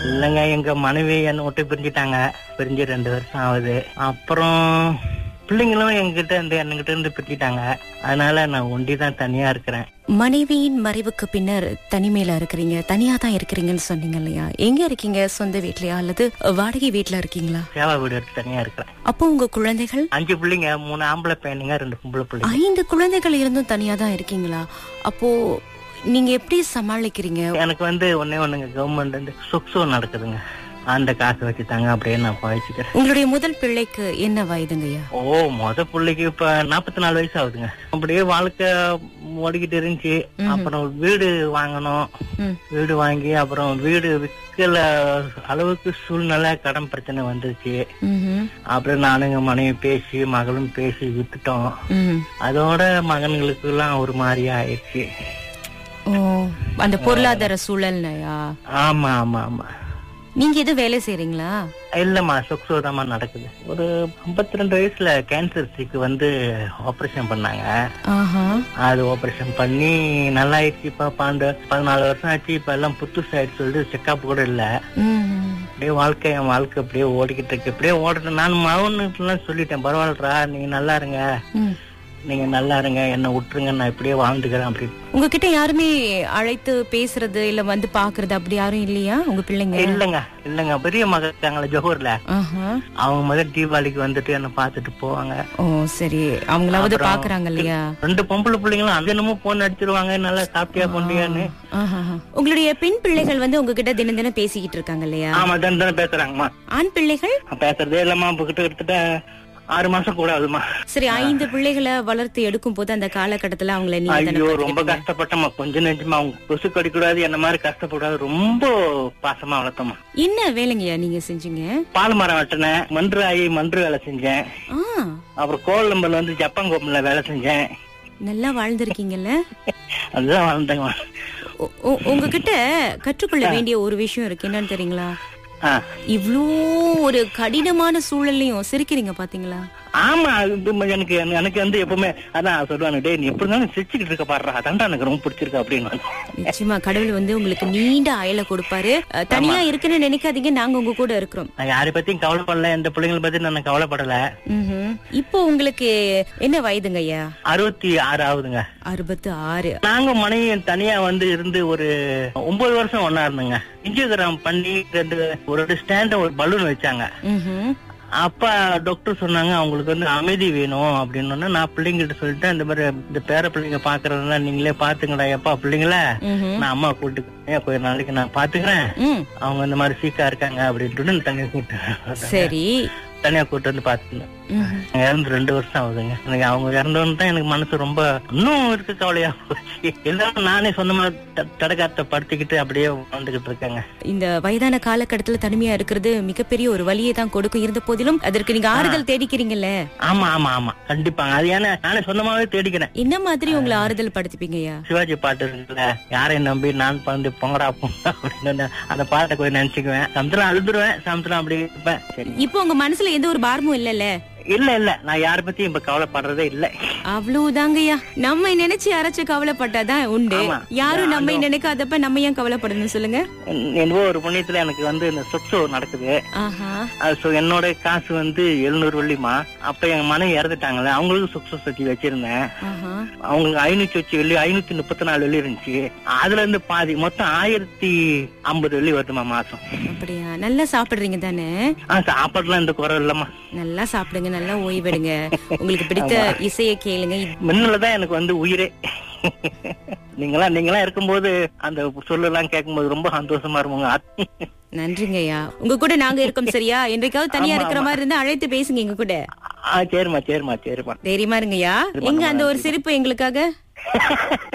இல்லைங்க, எங்க மனைவி என்னை விட்டு பிரிஞ்சுட்டாங்க. பிரிஞ்சு 2 வருஷம் ஆகுது. அப்புறம் பிள்ளைங்களும் என்கிட்ட இருந்து பிரிஞ்சுட்டாங்க. அதனால நான் ஒண்டிதான் தனியா இருக்கிறேன். மனைவியின் மறைவுக்கு பின்னர் தனிமையில இருக்கிறீங்க, தனியா தான் இருக்கிறீங்கன்னு சொன்னீங்க இல்லையா? எங்க இருக்கீங்க? சொந்த வீட்லயா அல்லது வாடகை வீட்டுல இருக்கீங்களா? சேவா வீடு எடுத்து தனியா இருக்கிறேன். அப்போ உங்க குழந்தைகள்? 5 பிள்ளைங்க, 3 ஆம்பளை பையனுங்க, 2 பொம்பளை பிள்ளைங்க. 5 குழந்தைகள் இருந்தும் தனியா தான் இருக்கீங்களா? அப்போ நீங்க எப்படி சமாளிக்கிறீங்க? எனக்கு ஒன்னே ஒண்ணுங்க, கவர்மெண்ட் சொக்சோ நடக்குதுங்க. அந்த காசு வச்சுட்டாங்க, அப்படியே நான் பழச்சிக்கிறேன். உங்களுடைய முதல் பிள்ளைக்கு என்ன வயதுங்கய்யா? முத பிள்ளைக்கு இப்ப 44 வயசு ஆகுதுங்க. அப்படியே வாழ்க்கை ஓடிக்கிட்டு இருந்துச்சு. அப்புறம் வீடு வாங்கணும். வீடு வாங்கி அப்புறம் வீடு விற்கல அளவுக்கு சூழ்நிலை, கடன் பிரச்சனை வந்துருச்சு. அப்புறம் நானுங்க மனைவி பேசி மகளும் பேசி வித்துட்டோம். அதோட மகன்களுக்கு எல்லாம் ஒரு மாதிரியா ஆயிடுச்சு. அந்த பொருளாதார சூழல்லையா? ஆமா ஆமா ஆமா. நீங்க எது வேலை செய்யறீங்களா? இல்லம்மா, சொக்சோதாமா நடக்குது. ஒரு 52 வயசுல கேன்சர் சீக்கு ஆபரேஷன் பண்ணாங்க. அது ஆபரேஷன் பண்ணி நல்லா ஆயிடுச்சு. இப்ப 14 வருஷம் ஆச்சு. இப்ப எல்லாம் புத்துசாயிடுச்சு. சொல்லிட்டு செக்அப் கூட இல்ல. அப்படியே என் வாழ்க்கை அப்படியே ஓடிக்கிட்டு இருக்கு. அப்படியே ஓடுறேன். நான் மகனுக்கு சொல்லிட்டேன், பரவாயில்லடா, நீங்க நல்லா இருங்க, நீங்க நல்லா இருங்க, என்ன விட்டுருங்க, நான் இப்படியே வாழ்ந்துக்கிறேன் அப்படின்னு. உங்ககிட்ட யாருமே அழைத்து பேசுறது இல்ல வந்து பாக்குறது அப்படி யாரும் இல்லையா உங்க பிள்ளைங்க? இல்லங்க பெரிய மகள் இருக்காங்களா ஜோஹர்ல, அவங்க முதல் தீபாவளிக்கு வந்துட்டு என்ன பாத்துட்டு போவாங்க. ஓ சரி, அவங்களாவது பாக்குறாங்க இல்லையா? 2 பொம்பளை பிள்ளைங்களும் அது என்னமோ போன் அடிச்சிருவாங்க, நல்லா சாப்பிட்டியா கொண்டியான்னு. உங்களுடைய பெண் பிள்ளைகள் உங்ககிட்ட தினம் தினம் பேசிக்கிட்டு இருக்காங்க இல்லையா? ஆமா, தினம் பேசுறாங்கம்மா. ஆண் பிள்ளைகள் பேசுறதே இல்லம்மா. கிட்ட 6 மாசம் கூட ஆகுதுமா. சரி, 5 பிள்ளைகளை வளர்த்து எடுக்கும் போது அந்த காலகட்டத்துல அவங்களை ஐயோ ரொம்ப கஷ்டப்பட்டமா. கொஞ்சம் நெஞ்சமா அவங்க கொசு கடிக்கூடாது, என்ன மாதிரி கஷ்டப்படாது, ரொம்ப பாசமா வளர்த்தமா. என்ன வேலைங்கய்யா நீங்க செஞ்சீங்க? பால் மரம் வெட்டினேன், மன்று வேலை செஞ்சேன். அப்புறம் கோல் நம்பர்ல ஜப்பான் கோப்பன்ல வேலை செஞ்சேன். நல்லா வாழ்ந்திருக்கீங்கல்ல? அதுதான் வாழ்ந்தேங்க. உங்ககிட்ட கற்றுக்கொள்ள வேண்டிய ஒரு விஷயம் இருக்கு, என்னன்னு தெரியுங்களா? இவ்ளோ ஒரு கடினமான சூழல்லையும் சிரிக்கிறீங்க பாத்தீங்களா? ஆமா, எனக்கு எப்பவுமே அதான் சொல்லுவாங்க, டேய் நீ எப்படி இருந்தாலும் சிரிச்சுக்கிட்டு இருக்க பாடுறா, அதான்டா எனக்கு ரொம்ப பிடிச்சிருக்கு அப்படின்னு. நிச்சயமா கடவுள் உங்களுக்கு நீண்ட ஆயுள கொடுப்பாரு. தனியா இருக்குன்னு நினைக்காதீங்க, நாங்க உங்க கூட இருக்கிறோம். நான் யாரை பத்தியும் கவலைப்படல, எந்த பிள்ளைங்களை பத்தி நான் கவலைப்படல. இப்போ உங்களுக்கு என்ன வயதுங்க ஐயா? 66 ஆகுதுங்க. 66. நாங்க மனைவி தனியா இருந்து ஒரு 9 வருஷம் ஒன்னா இருந்தோங்க. இன்ஜியோகிராம் பண்ணி ஒரு ஸ்டாண்ட் ஒரு பலூன் வச்சாங்க. அப்ப டாக்டர் சொன்னாங்க அவங்களுக்கு அமைதி வேணும் அப்படின்னு. நான் பிள்ளைங்கிட்ட சொல்லிட்டேன், இந்த மாதிரி இந்த பேர பிள்ளைங்க பாக்குறதுனா நீங்களே பாத்துங்கடா எப்பா பிள்ளைங்கள, நான் அம்மா கூப்பிட்டு கொஞ்ச நாளைக்கு நான் பாத்துக்கிறேன், அவங்க இந்த மாதிரி சீக்கா இருக்காங்க அப்படின்ட்டு தனியா கூப்பிட்டு சரி தனியா கூப்பிட்டு பாத்துட்டேன். இறந்து 2 வருஷம் ஆகுதுங்க. எனக்கு அவங்க இறந்தவன்னு தான் எனக்கு மனசு ரொம்ப இன்னும் இருக்கு கவலையா போச்சு. எல்லாரும் நானே சொந்தமா தடகாத்த படுத்திக்கிட்டு அப்படியே வாழ்ந்துகிட்டு இருக்காங்க. இந்த வயதான காலகட்டத்துல தனிமையா இருக்கிறது மிகப்பெரிய ஒரு வலியை தான் கொடுக்கும். இருந்த போதிலும் அதற்கு நீங்க ஆறுதல் தேடிக்கிறீங்கல்ல? ஆமா ஆமா ஆமா கண்டிப்பாங்க. அது ஏன்னா நானே சொந்தமாவே தேடிக்கிறேன். என்ன மாதிரி உங்களை ஆறுதல் படுத்திப்பீங்கய்யா? சிவாஜி பாட்டு இருக்குல்ல, யாரையும் நம்பி நான் பறந்து பொங்கடா அப்படின்னு அந்த பாட்டை கொஞ்சம் நினைச்சுக்குவேன். சமத்துல அழுதுருவேன், சமத்துல அப்படி இருப்பேன். சரி, இப்போ உங்க மனசுல எந்த ஒரு பாரமும் இல்லல்ல? இல்ல நான் யார பத்தியும் இப்ப கவலைப்படுறதே இல்ல. அவ்வளவுதாங்கய்யா. நம்ம நினைச்சு யாராச்சும் கவலைப்பட்டாதான் உண்டு. யாரும் நம்ம நினைக்காதப்ப நம்ம ஏன் கவலைப்படணும் சொல்லுங்க? என்னவோ ஒரு புண்ணியத்துல எனக்கு இந்த சொத்து நடக்குது. என்னோட காசு 700 வெள்ளிமா. அப்ப என் மனைவி இறந்துட்டாங்கல்ல, அவங்களுக்கு சொத்து சத்தி வச்சிருந்தேன். அவங்களுக்கு 500 வெள்ளி 534 வெள்ளி இருந்துச்சு. அதுல இருந்து பாதி மொத்தம் 1050 வெள்ளி வருதுமா மாசம். அப்படியா? நல்லா சாப்பிடுறீங்க தானே? சாப்பாடுலாம் எந்த குறை இல்லம்மா. நல்லா சாப்பிடுங்க, நல்லா ஓய்வெடுங்க, உங்களுக்கு பிடித்த இசையை கேளுங்க. மின்னலதான் எனக்கு உயிரே. நீங்களா இருக்கும்போது அந்த சொல்லலாம் கேட்கும்போது ரொம்ப சந்தோஷமா இருமுங்க. நன்றிங்க ஐயா. உங்க கூட நாங்க இருக்கோம் சரியா? என்றைக்காவது தனியா இருக்கிற மாதிரி இருந்தா அழைத்து பேசுங்க எங்க கூட. சரிமா. தைரியமா இருங்கய்யா. எங்க அந்த ஒரு சிரிப்பு எங்களுக்காக?